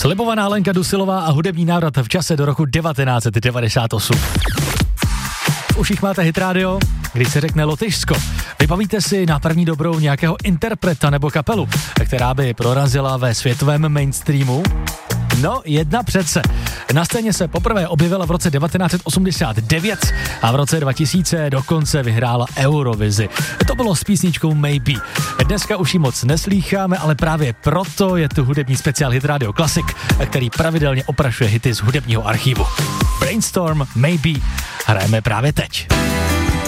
Slibovaná Lenka Dusilová a hudební návrat v čase do roku 1998. V uších máte Hit Radio, když se řekne Lotyšsko. Vybavíte si na první dobrou nějakého interpreta nebo kapelu, která by prorazila ve světovém mainstreamu? No, jedna přece. Na scéně se poprvé objevila v roce 1989 a v roce 2000 dokonce vyhrála Eurovizi. To bylo s písničkou Maybe. Dneska už ji moc neslýcháme, ale právě proto je tu hudební speciál Hit Radio Classic, který pravidelně oprašuje hity z hudebního archivu. Brainstorm Maybe hrajeme právě teď.